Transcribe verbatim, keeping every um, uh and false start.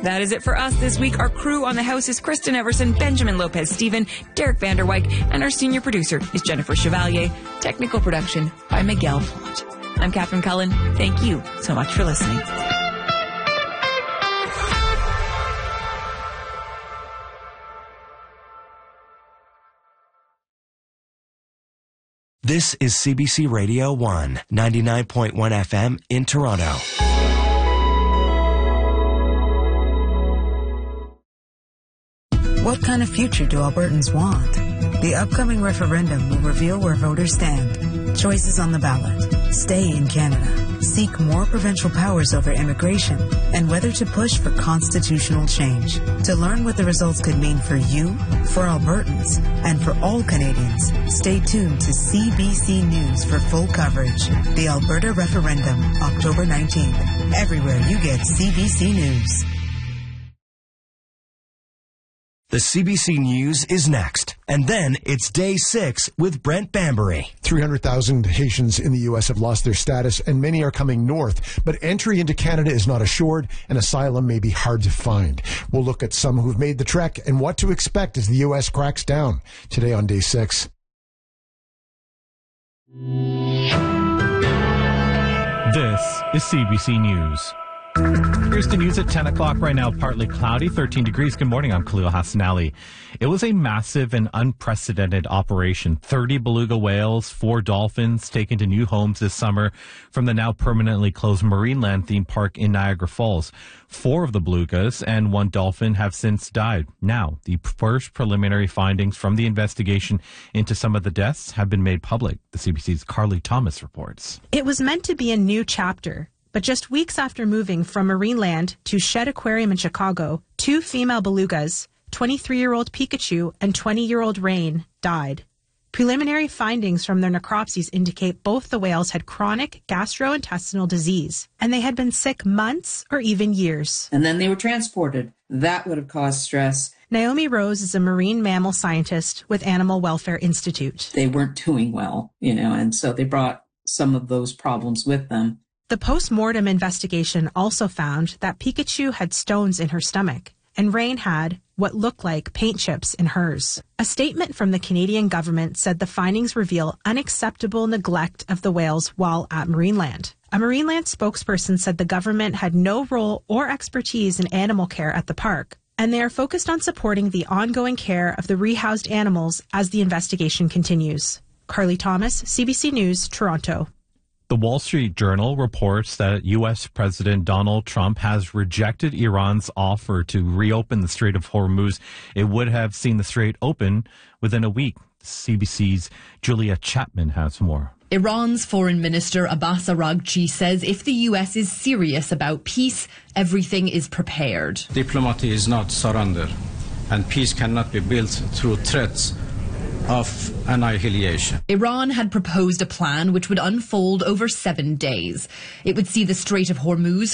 That is it for us this week. Our crew on the house is Kristen Everson, Benjamin Lopez-Steven, Derek Vanderwyk, and our senior producer is Jennifer Chevalier. Technical production by Miguel Font. I'm Catherine Cullen. Thank you so much for listening. This is C B C Radio one, ninety-nine point one F M in Toronto. What kind of future do Albertans want? The upcoming referendum will reveal where voters stand. Choices on the ballot. Stay in Canada. Seek more provincial powers over immigration, and whether to push for constitutional change. To learn what the results could mean for you, for Albertans, and for all Canadians, stay tuned to C B C News for full coverage. The Alberta Referendum, October nineteenth. Everywhere you get C B C News. The C B C News is next. And then it's Day six with Brent Bambury. three hundred thousand Haitians in the U S have lost their status, and many are coming north. But entry into Canada is not assured, and asylum may be hard to find. We'll look at some who've made the trek and what to expect as the U S cracks down. Today on Day six. This is C B C News. Here's the news at ten o'clock right now. Partly cloudy, thirteen degrees. Good morning. I'm Khalil Hassanali. It was a massive and unprecedented operation. thirty beluga whales, four dolphins taken to new homes this summer from the now permanently closed Marineland theme park in Niagara Falls. Four of the belugas and one dolphin have since died. Now, the first preliminary findings from the investigation into some of the deaths have been made public. The C B C's Carly Thomas reports. It was meant to be a new chapter. But just weeks after moving from Marineland to Shedd Aquarium in Chicago, two female belugas, twenty-three-year-old Pikachu and twenty-year-old Rain, died. Preliminary findings from their necropsies indicate both the whales had chronic gastrointestinal disease, and they had been sick months or even years. And then they were transported. That would have caused stress. Naomi Rose is a marine mammal scientist with Animal Welfare Institute. They weren't doing well, you know, and so they brought some of those problems with them. The post-mortem investigation also found that Pikachu had stones in her stomach, and Rain had what looked like paint chips in hers. A statement from the Canadian government said the findings reveal unacceptable neglect of the whales while at Marineland. A Marineland spokesperson said the government had no role or expertise in animal care at the park, and they are focused on supporting the ongoing care of the rehoused animals as the investigation continues. Carly Thomas, C B C News, Toronto. The Wall Street Journal reports that U S President Donald Trump has rejected Iran's offer to reopen the Strait of Hormuz. It would have seen the strait open within a week. C B C's Julia Chapman has more. Iran's Foreign Minister Abbas Araghchi says if the U S is serious about peace, everything is prepared. Diplomacy is not surrender, and peace cannot be built through threats of annihilation. Iran had proposed a plan which would unfold over seven days. It would see the Strait of Hormuz